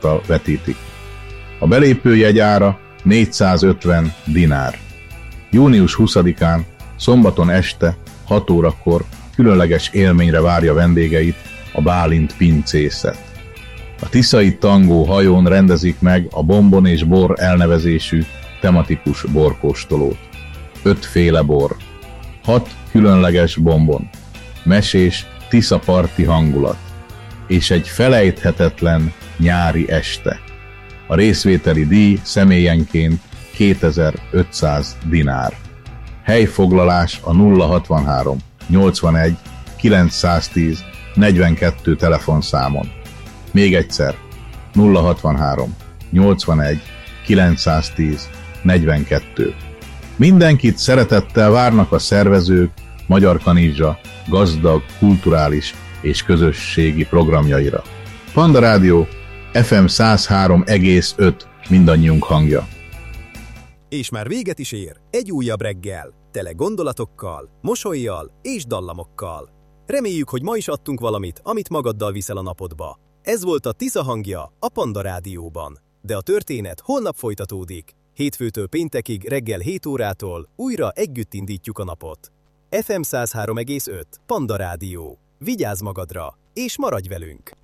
által vetítik. A belépőjegy ára 450 dinár. Június 20-án, szombaton este 6 órakor különleges élményre várja vendégeit a Bálint pincészet. A Tiszai Tangó hajón rendezik meg a Bombon és Bor elnevezésű tematikus borkóstolót. 5 féle bor, 6 különleges bombon, mesés tiszaparti hangulat, és egy felejthetetlen nyári este. A részvételi díj személyenként 2500 dinár. Helyfoglalás a 063 81 910 42 telefonszámon. Még egyszer 063 81 910 42. Mindenkit szeretettel várnak a szervezők Magyar Kanizsa gazdag, kulturális és közösségi programjaira. Panda Rádió FM 103,5 mindannyiunk hangja. És már véget is ér egy újabb reggel, tele gondolatokkal, mosollyal és dallamokkal. Reméljük, hogy ma is adtunk valamit, amit magaddal viszel a napodba. Ez volt a Tisza hangja a Panda Rádióban. De a történet holnap folytatódik. Hétfőtől péntekig reggel 7 órától újra együtt indítjuk a napot. FM 103,5 Panda Rádió. Vigyázz magadra, és maradj velünk!